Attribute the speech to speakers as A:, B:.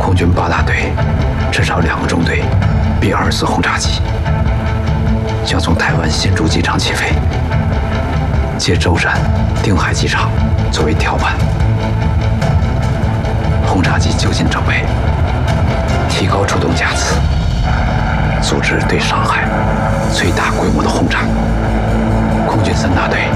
A: 空军8大队至少2个中队 B-24轰炸机将从台湾新竹机场起飞，借舟山、定海机场作为跳板。轰炸机就近整备，提高出动架次，组织对上海最大规模的轰炸。空军3大队